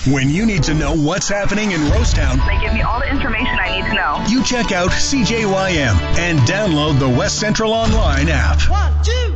When you need to know what's happening in Rosetown, They give me all the information I need to know. you check out CJYM and download the West Central Online app. 1, 2.